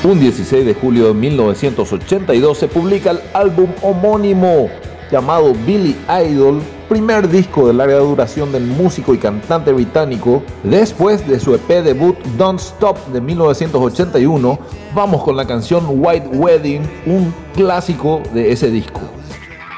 Un 16 de julio de 1982 se publica el álbum homónimo llamado Billy Idol, primer disco de larga duración del músico y cantante británico. Después de su EP debut Don't Stop de 1981, vamos con la canción White Wedding, un clásico de ese disco.